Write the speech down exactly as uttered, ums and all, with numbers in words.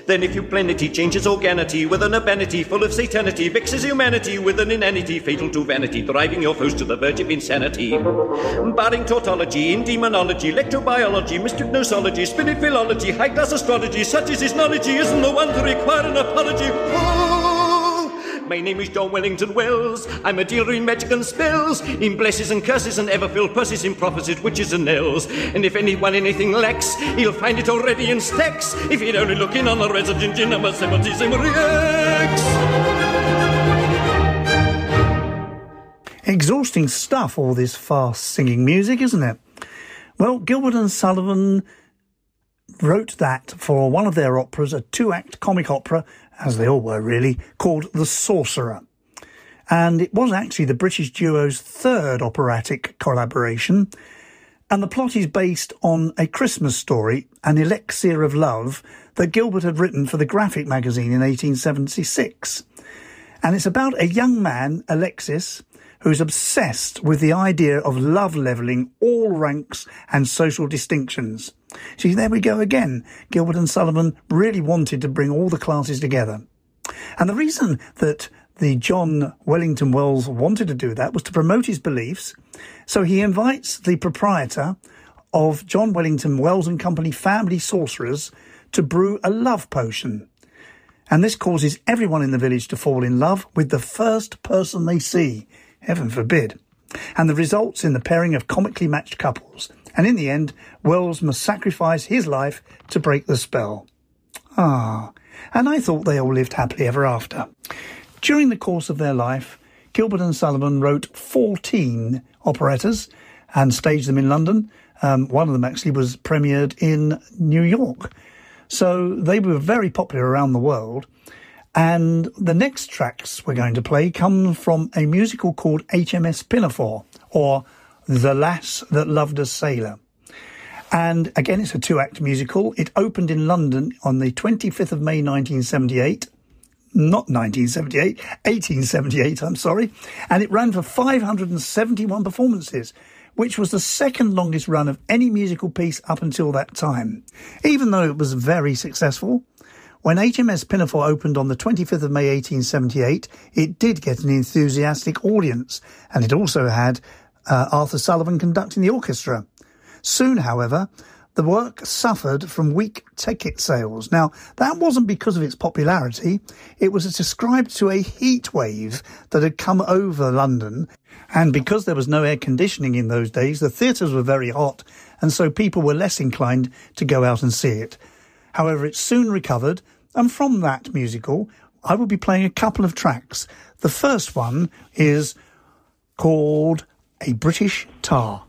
Then if you plenty changes organity with an urbanity full of satanity, vexes humanity with an inanity fatal to vanity, driving your foes to the verge of insanity. Barring tautology, in demonology, electrobiology, mystic nosology, spirit philology, high-class astrology, such as his knowledge, he isn't the one to require an apology. Oh, my name is John Wellington Wells. I'm a dealer in magic and spells, in blesses and curses and ever-filled purses, in prophecies, witches and elves. And if anyone anything lacks, he'll find it already in stacks, if he'd only look in on the resident in number seventy-seven reacts. Exhausting stuff, all this fast singing music, isn't it? Well, Gilbert and Sullivan wrote that for one of their operas, a two-act comic opera, as they all were really, called The Sorcerer. And it was actually the British duo's third operatic collaboration. And the plot is based on a Christmas story, An Elixir of Love, that Gilbert had written for the Graphic magazine in eighteen seventy-six. And it's about a young man, Alexis, who's obsessed with the idea of love levelling all ranks and social distinctions. See, there we go again. Gilbert and Sullivan really wanted to bring all the classes together. And the reason that the John Wellington Wells wanted to do that was to promote his beliefs. So he invites the proprietor of John Wellington Wells and Company Family Sorcerers to brew a love potion. And this causes everyone in the village to fall in love with the first person they see. Heaven forbid. And the results in the pairing of comically matched couples. And in the end, Wells must sacrifice his life to break the spell. Ah, and I thought they all lived happily ever after. During the course of their life, Gilbert and Sullivan wrote fourteen operettas and staged them in London. Um, one of them actually was premiered in New York. So they were very popular around the world. And the next tracks we're going to play come from a musical called H M S Pinafore, or The Lass That Loved a Sailor. And again, it's a two-act musical. It opened in London on the twenty-fifth of May nineteen seventy-eight. Not nineteen seventy-eight, eighteen seventy-eight, I'm sorry. And it ran for five hundred seventy-one performances, which was the second longest run of any musical piece up until that time. Even though it was very successful, when H M S Pinafore opened on the twenty-fifth of May eighteen seventy-eight, it did get an enthusiastic audience, and it also had uh, Arthur Sullivan conducting the orchestra. Soon, however, the work suffered from weak ticket sales. Now, that wasn't because of its popularity. It was ascribed to a heat wave that had come over London, and because there was no air conditioning in those days, the theatres were very hot, and so people were less inclined to go out and see it. However, it soon recovered, and from that musical, I will be playing a couple of tracks. The first one is called A British Tar.